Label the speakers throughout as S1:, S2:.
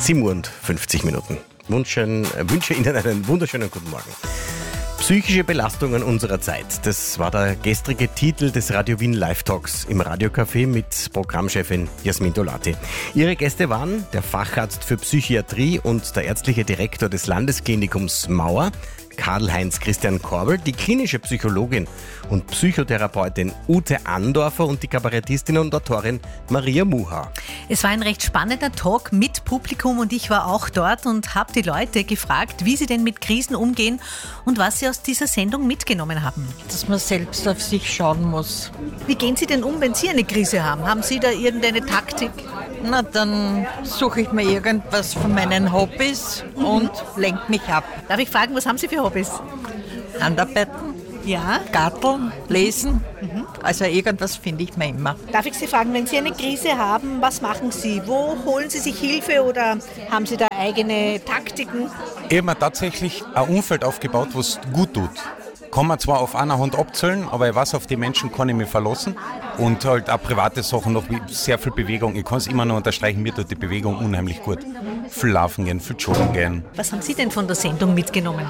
S1: 7:50 wünsche Ihnen einen wunderschönen guten Morgen. Psychische Belastungen unserer Zeit. Das war der gestrige Titel des Radio Wien Live-Talks im Radiocafé mit Programmchefin Jasmin Dolati. Ihre Gäste waren der Facharzt für Psychiatrie und der ärztliche Direktor des Landesklinikums Mauer, Karl-Heinz Christian Korbel, die klinische Psychologin und Psychotherapeutin Ute Andorfer und die Kabarettistin und Autorin Maria Muha.
S2: Es war ein recht spannender Talk mit Publikum und ich war auch dort und habe die Leute gefragt, wie sie denn mit Krisen umgehen und was sie aus dieser Sendung mitgenommen haben.
S3: Dass man selbst auf sich schauen muss.
S2: Wie gehen Sie denn um, wenn Sie eine Krise haben? Haben Sie da irgendeine Taktik?
S3: Na, dann suche ich mir irgendwas von meinen Hobbys und lenke mich ab.
S2: Darf ich fragen, was haben Sie für Hobbys?
S3: Handarbeiten,
S2: Ja.
S3: Garteln, lesen. Also irgendwas finde ich mir immer.
S2: Darf ich Sie fragen, wenn Sie eine Krise haben, was machen Sie? Wo holen Sie sich Hilfe oder haben Sie da eigene Taktiken?
S4: Ich habe mir tatsächlich ein Umfeld aufgebaut, was gut tut. Kann man zwar auf einer Hand abzählen, aber ich weiß, auf die Menschen kann ich mich verlassen. Und halt auch private Sachen noch, wie sehr viel Bewegung. Ich kann es immer noch unterstreichen, mir tut die Bewegung unheimlich gut. Viel laufen gehen, viel joggen gehen.
S2: Was haben Sie denn von der Sendung mitgenommen?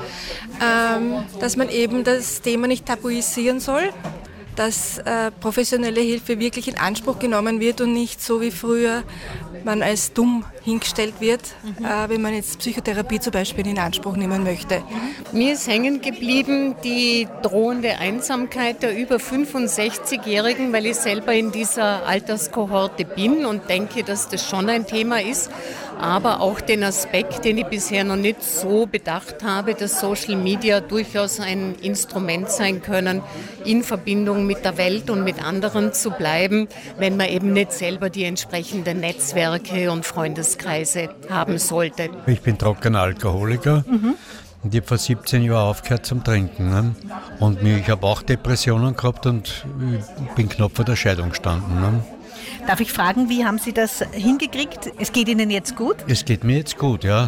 S5: Dass man eben das Thema nicht tabuisieren soll, dass professionelle Hilfe wirklich in Anspruch genommen wird und nicht so wie früher man als dumm hingestellt wird, wenn man jetzt Psychotherapie zum Beispiel in Anspruch nehmen möchte.
S6: Mir ist hängen geblieben die drohende Einsamkeit der über 65-Jährigen, weil ich selber in dieser Alterskohorte bin und denke, dass das schon ein Thema ist. Aber auch den Aspekt, den ich bisher noch nicht so bedacht habe, dass Social Media durchaus ein Instrument sein können, in Verbindung mit der Welt und mit anderen zu bleiben, wenn man eben nicht selber die entsprechenden Netzwerke und Freundeskreise haben sollte.
S7: Ich bin trockener Alkoholiker und ich habe vor 17 Jahren aufgehört zum Trinken. Ne? Und ich habe auch Depressionen gehabt und ich bin knapp vor der Scheidung gestanden. Ne?
S2: Darf ich fragen, wie haben Sie das hingekriegt? Es geht Ihnen jetzt gut?
S7: Es geht mir jetzt gut, ja.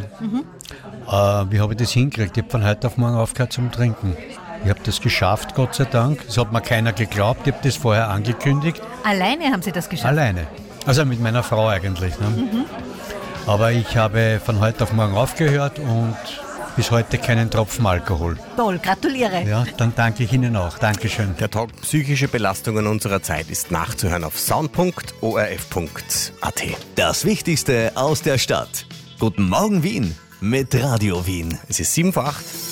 S7: Wie habe ich das hingekriegt? Ich habe von heute auf morgen aufgehört zum Trinken. Ich habe das geschafft, Gott sei Dank. Es hat mir keiner geglaubt, ich habe das vorher angekündigt.
S2: Alleine haben Sie das geschafft?
S7: Alleine. Also mit meiner Frau eigentlich. Ne? Aber ich habe von heute auf morgen aufgehört und bis heute keinen Tropfen Alkohol.
S2: Toll, gratuliere.
S7: Ja, dann danke ich Ihnen auch. Dankeschön.
S1: Der Talk Psychische Belastungen unserer Zeit ist nachzuhören auf sound.orf.at.
S8: Das Wichtigste aus der Stadt. Guten Morgen Wien mit Radio Wien.
S1: Es ist 7:08.